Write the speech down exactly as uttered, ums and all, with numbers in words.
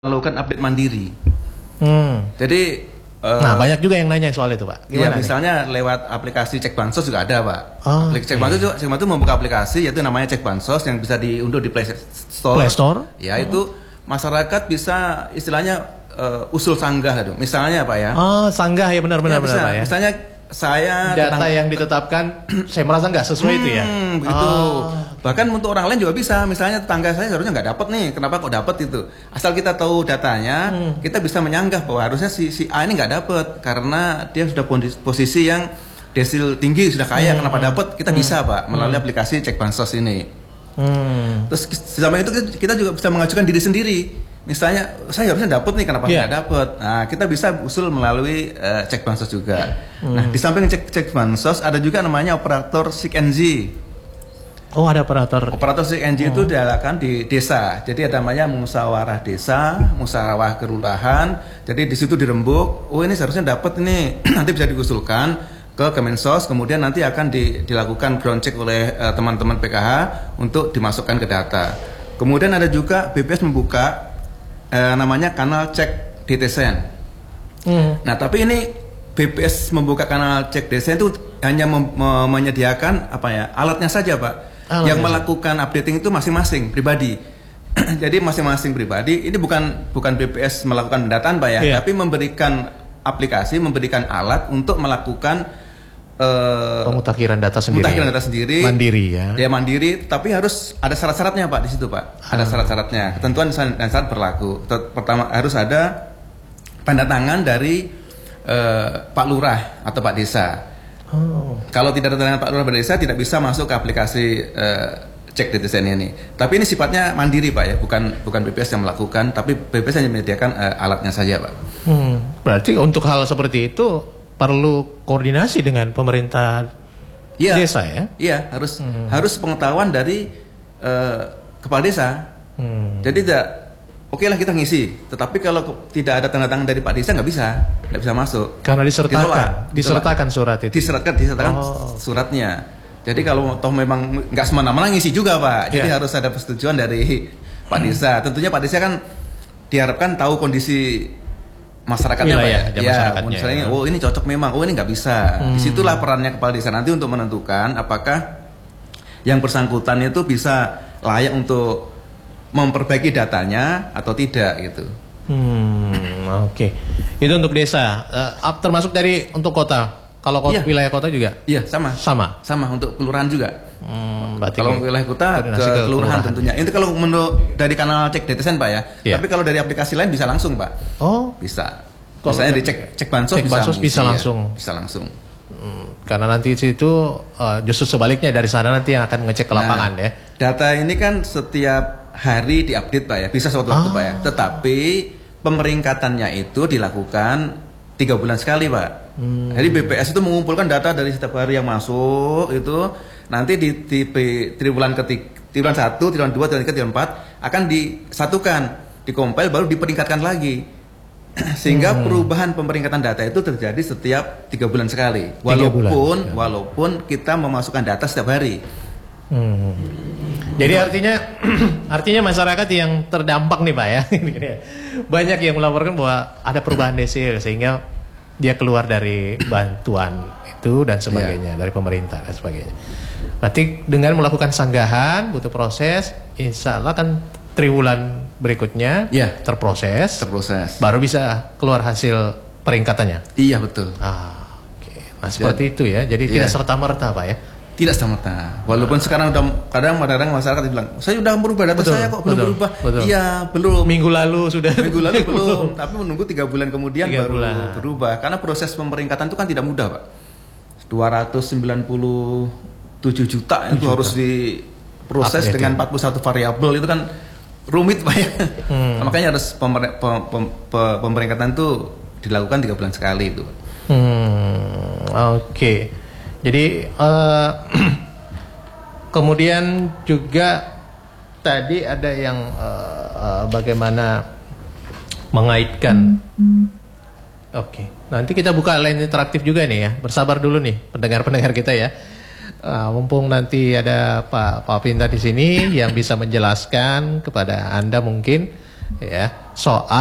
melakukan update mandiri. Hmm. Jadi uh, nah banyak juga yang nanya soal itu Pak. Ya Gimana misalnya nih? lewat aplikasi Cek Bansos juga ada Pak. Oh, aplikasi Cek Bansos juga, Cek Bansos membuka aplikasi yaitu namanya Cek Bansos yang bisa diunduh di Play Store. Play Store. Ya hmm. itu masyarakat bisa istilahnya uh, usul sanggah itu. Misalnya Pak ya. Oh sanggah ya benar-benar ya, benar Pak ya. Misalnya saya data tentang, yang ditetapkan saya merasa nggak sesuai hmm, itu ya. Begitu. Oh. Bahkan untuk orang lain juga bisa. Misalnya tetangga saya harusnya nggak dapat nih, kenapa kok dapat itu? Asal kita tahu datanya, hmm. kita bisa menyanggah bahwa harusnya si si A ini nggak dapat karena dia sudah posisi yang desil tinggi, sudah kaya, hmm. kenapa dapat? Kita hmm. bisa Pak melalui hmm. aplikasi Cek Bansos ini. Hmm. Terus sama itu kita juga bisa mengajukan diri sendiri. Misalnya saya harusnya dapat nih, kenapa yeah. nggak dapat? Nah kita bisa usul melalui uh, Cek Bansos juga. Hmm. Nah di samping cek cek Bansos ada juga namanya operator S I K N G. Oh ada operator. Operator S I K N G oh. itu dilakukan di desa. Jadi ada namanya musyawarah desa, musyawarah kelurahan. Jadi di situ dirembuk. Oh ini seharusnya dapat ini, nanti bisa diusulkan ke Kemensos. Kemudian nanti akan di, dilakukan ground check oleh uh, teman-teman P K H untuk dimasukkan ke data. Kemudian ada juga B P S membuka Uh, namanya kanal cek D T S E N. Hmm. Nah tapi ini B P S membuka kanal cek D T S E N itu hanya mem mem menyediakan apa ya alatnya saja Pak. Alatnya yang melakukan updating itu masing-masing pribadi. Jadi masing-masing pribadi ini bukan bukan B P S melakukan pendataan Pak ya, yeah. tapi memberikan aplikasi, memberikan alat untuk melakukan Uh, pemutakhiran data sendiri. Pemutakhiran data sendiri. Mandiri ya. Dia mandiri, tapi harus ada syarat-syaratnya Pak di situ Pak. Ada syarat-syaratnya. Ketentuan dan syarat berlaku. Pertama harus ada tanda tangan dari uh, Pak Lurah atau Pak Desa. Oh. Kalau tidak ada tanda tangan Pak Lurah Pak Desa tidak bisa masuk ke aplikasi uh, cek D T S E N ini. Tapi ini sifatnya mandiri Pak ya, bukan bukan B P S yang melakukan, tapi B P S hanya menyediakan uh, alatnya saja Pak. Hmm. Berarti untuk hal seperti itu perlu koordinasi dengan pemerintah ya, desa ya? Iya, harus hmm. harus pengetahuan dari uh, kepala desa. Hmm. Jadi tidak, oke okay lah kita ngisi, tetapi kalau ke, tidak ada tanda tangan dari Pak Desa nggak bisa, nggak bisa masuk. Karena disertakan, ditolak, disertakan surat itu. Disertakan, disertakan oh. suratnya. Jadi kalau toh memang nggak semena-mena ngisi juga Pak, jadi yeah. harus ada persetujuan dari Pak Desa. Tentunya Pak Desa kan diharapkan tahu kondisi masyarakatnya Pak ya, ya misalnya, ya. oh ini cocok memang, oh ini nggak bisa. Hmm. Disitulah perannya kepala desa nanti untuk menentukan apakah yang bersangkutan itu bisa layak untuk memperbaiki datanya atau tidak gitu. Hmm, oke. Okay. Itu untuk desa, uh, termasuk dari untuk kota. Kalau kota, ya. wilayah kota juga? Iya sama. Sama. Sama untuk kelurahan juga. Hmm, kalau wilayah kota ke, ke kelurahan, kelurahan tentunya. Itu kalau menurut dari kanal cek D T S E N Pak ya. Yeah. Tapi kalau dari aplikasi lain bisa langsung Pak. Oh, bisa. Misalnya di cek cek bansos, cek bisa, bansos bisa langsung. Ya, bisa langsung. Hmm, karena nanti itu uh, justru sebaliknya dari sana nanti yang akan ngecek ke lapangan nah, ya. Data ini kan setiap hari diupdate Pak ya. Bisa suatu waktu oh. Pak ya. Tetapi pemeringkatannya itu dilakukan tiga bulan sekali Pak. Hmm. Jadi B P S itu mengumpulkan data dari setiap hari yang masuk itu nanti di, di, di triwulan ketiga, triwulan satu, triwulan dua, triwulan tiga, triwulan empat akan disatukan, dikompil baru diperingkatkan lagi. Sehingga hmm. perubahan pemeringkatan data itu terjadi setiap tiga bulan sekali. Walaupun bulan, walaupun kita memasukkan data setiap hari. Hmm. Jadi artinya artinya masyarakat yang terdampak nih Pak ya. Banyak yang melaporkan bahwa ada perubahan desil sehingga dia keluar dari bantuan itu dan sebagainya, yeah. dari pemerintah dan sebagainya. Berarti dengan melakukan sanggahan butuh proses, insya Allah kan triwulan berikutnya yeah. terproses, terproses, baru bisa keluar hasil peringkatannya. Iya betul. Ah, oke. Okay. Nah seperti jadi, itu ya. Jadi yeah. tidak serta merta Pak ya. Tidak serta-merta. Walaupun ah. sekarang udah kadang-kadang masyarakat bilang, saya sudah merubah data betul, saya kok belum berubah. Iya belum. Minggu lalu sudah. Minggu lalu belum. Tapi menunggu tiga bulan kemudian tiga baru bulan. berubah. Karena proses pemeringkatan itu kan tidak mudah Pak. dua ratus sembilan puluh tujuh juta itu juta. harus diproses Update dengan empat puluh satu variabel itu kan rumit Pak ya. Hmm. Makanya harus pemer pem pem pem pemeringkatan itu dilakukan tiga bulan sekali itu. Hmm, Oke. Okay. Jadi uh, kemudian juga tadi ada yang uh, uh, bagaimana mengaitkan. Oke, okay. Nanti kita buka line interaktif juga nih ya. Bersabar dulu nih pendengar-pendengar kita ya. Uh, mumpung nanti ada Pak Pak Pinta di sini yang bisa menjelaskan kepada Anda mungkin ya soal